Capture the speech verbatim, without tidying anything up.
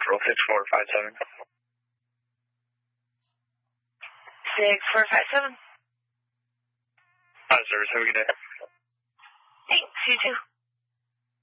April six four five seven. six four five seven. Hi, service. Have a good day. Thanks, you too.